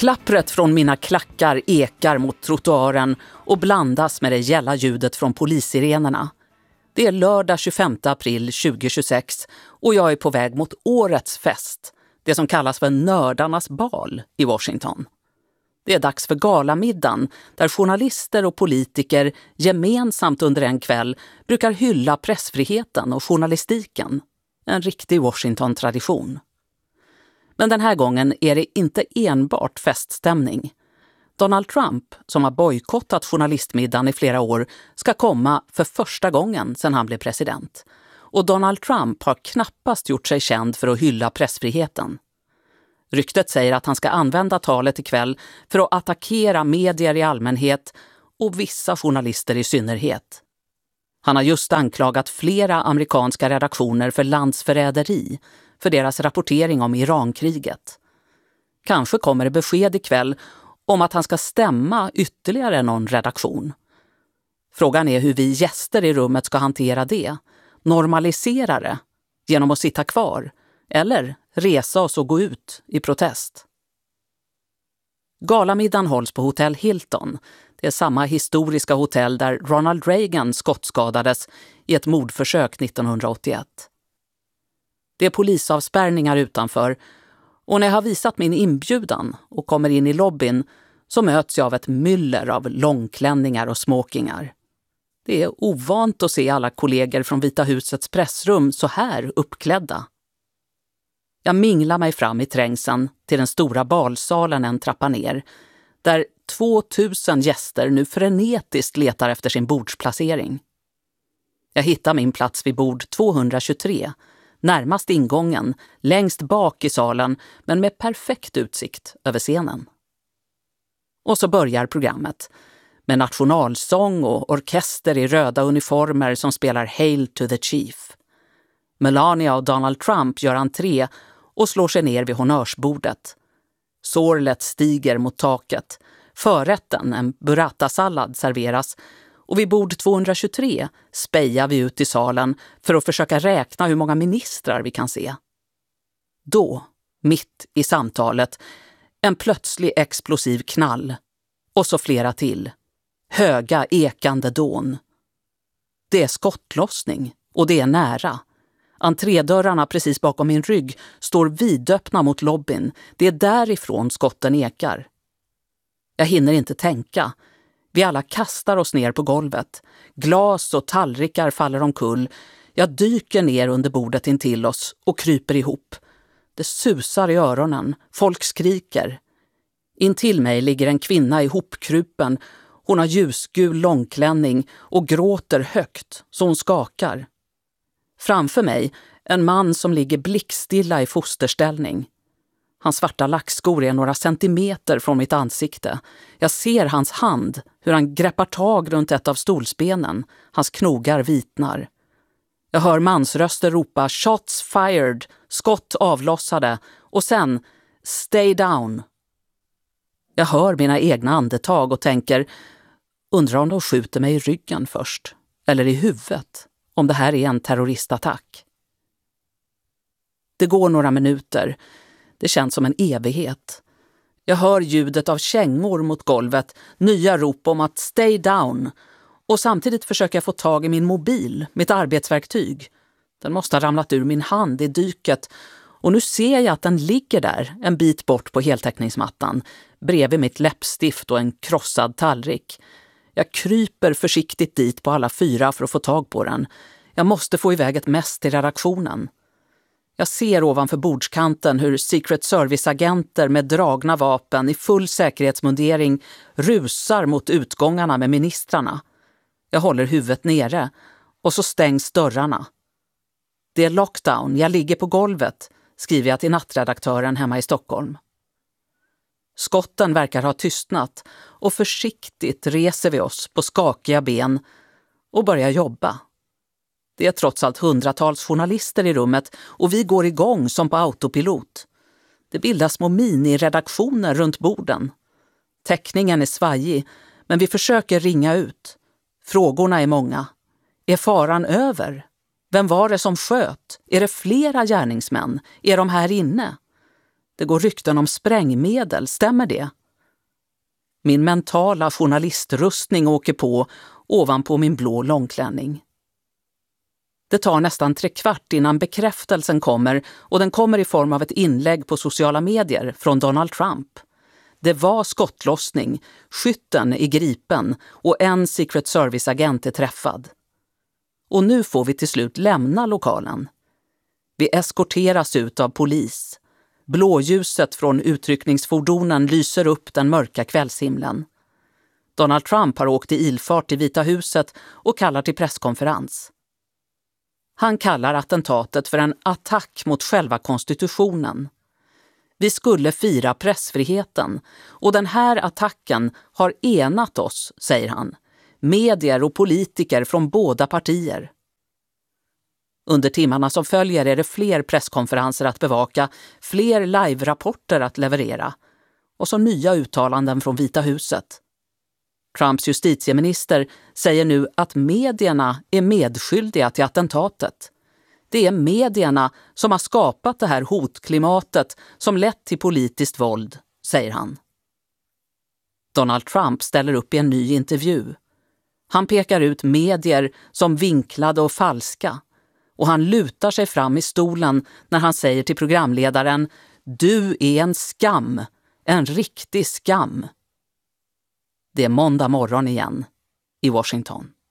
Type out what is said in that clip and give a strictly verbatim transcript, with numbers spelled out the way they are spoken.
Klappret från mina klackar ekar mot trottoaren och blandas med det gälla ljudet från polissirenerna. Det är lördag tjugofemte april tjugohundratjugosex och jag är på väg mot årets fest, det som kallas för nördarnas bal i Washington. Det är dags för galamiddagen där journalister och politiker gemensamt under en kväll brukar hylla pressfriheten och journalistiken. En riktig Washington-tradition. Men den här gången är det inte enbart feststämning. Donald Trump, som har bojkottat journalistmiddagen i flera år, ska komma för första gången sedan han blev president. Och Donald Trump har knappast gjort sig känd för att hylla pressfriheten. Ryktet säger att han ska använda talet ikväll för att attackera medier i allmänhet och vissa journalister i synnerhet. Han har just anklagat flera amerikanska redaktioner för landsförräderi för deras rapportering om Irankriget. Kanske kommer det besked ikväll om att han ska stämma ytterligare någon redaktion. Frågan är hur vi gäster i rummet ska hantera det. Normalisera det genom att sitta kvar eller resa oss och gå ut i protest. Galamiddagen hålls på Hotell Hilton. Det är samma historiska hotell där Ronald Reagan skottskadades i ett mordförsök nittonhundraåttioett. Det är polisavspärrningar utanför och när jag har visat min inbjudan och kommer in i lobbyn så möts jag av ett myller av långklänningar och smokingar. Det är ovant att se alla kollegor från Vita husets pressrum så här uppklädda. Jag minglar mig fram i trängseln till den stora balsalen en trappa ner, där tvåtusen gäster nu frenetiskt letar efter sin bordsplacering. Jag hittar min plats vid bord tvåhundratjugotre, närmast ingången, längst bak i salen, men med perfekt utsikt över scenen. Och så börjar programmet, med nationalsång och orkester i röda uniformer som spelar Hail to the Chief. Melania och Donald Trump gör entré och slår sig ner vid honnörsbordet. Sorlet stiger mot taket. Förrätten, en burrata-sallad, serveras och vid bord tvåhundratjugotre spejar vi ut i salen för att försöka räkna hur många ministrar vi kan se. Då, mitt i samtalet, en plötslig explosiv knall och så flera till. Höga ekande dån. Det är skottlossning och det är nära. Entrédörrarna precis bakom min rygg står vidöppna mot lobbyn. Det är därifrån skotten ekar. Jag hinner inte tänka. Vi alla kastar oss ner på golvet. Glas och tallrikar faller omkull. Jag dyker ner under bordet intill oss och kryper ihop. Det susar i öronen. Folk skriker. Intill mig ligger en kvinna ihopkrupen. Hon har ljusgul långklänning och gråter högt så hon skakar. Framför mig en man som ligger blickstilla i fosterställning. Hans svarta lackskor är några centimeter från mitt ansikte. Jag ser hans hand, hur han greppar tag runt ett av stolsbenen. Hans knogar vitnar. Jag hör mansröster ropa shots fired, skott avlossade och sen stay down. Jag hör mina egna andetag och tänker, undrar om de skjuter mig i ryggen först eller i huvudet. Om det här är en terroristattack. Det går några minuter. Det känns som en evighet. Jag hör ljudet av kängor mot golvet, nya rop om att stay down. Och samtidigt försöker jag få tag i min mobil, mitt arbetsverktyg. Den måste ha ramlat ur min hand i dyket. Och nu ser jag att den ligger där, en bit bort på heltäckningsmattan. Bredvid mitt läppstift och en krossad tallrik. Jag kryper försiktigt dit på alla fyra för att få tag på den. Jag måste få iväg ett mess till redaktionen. Jag ser ovanför bordskanten hur Secret Service-agenter med dragna vapen i full säkerhetsmundering rusar mot utgångarna med ministrarna. Jag håller huvudet nere och så stängs dörrarna. Det är lockdown, jag ligger på golvet, skriver jag till nattredaktören hemma i Stockholm. Skotten verkar ha tystnat och försiktigt reser vi oss på skakiga ben och börjar jobba. Det är trots allt hundratals journalister i rummet och vi går igång som på autopilot. Det bildas små mini-redaktioner runt borden. Teckningen är svajig, men vi försöker ringa ut. Frågorna är många. Är faran över? Vem var det som sköt? Är det flera gärningsmän? Är de här inne? Det går rykten om sprängmedel, stämmer det? Min mentala journalistrustning åker på ovanpå min blå långklänning. Det tar nästan tre kvart innan bekräftelsen kommer, och den kommer i form av ett inlägg på sociala medier från Donald Trump. Det var skottlossning, skytten är gripen och en Secret Service-agent är träffad. Och nu får vi till slut lämna lokalen. Vi eskorteras ut av polis. Blåljuset från utryckningsfordonen lyser upp den mörka kvällshimlen. Donald Trump har åkt i ilfart till Vita huset och kallar till presskonferens. Han kallar attentatet för en attack mot själva konstitutionen. Vi skulle fira pressfriheten, och den här attacken har enat oss, säger han. Medier och politiker från båda partier. Under timmarna som följer är det fler presskonferenser att bevaka, fler live-rapporter att leverera och så nya uttalanden från Vita huset. Trumps justitieminister säger nu att medierna är medskyldiga till attentatet. Det är medierna som har skapat det här hotklimatet som lett till politiskt våld, säger han. Donald Trump ställer upp i en ny intervju. Han pekar ut medier som vinklade och falska, och han lutar sig fram i stolen när han säger till programledaren: "Du är en skam, en riktig skam." Det är måndag morgon igen i Washington.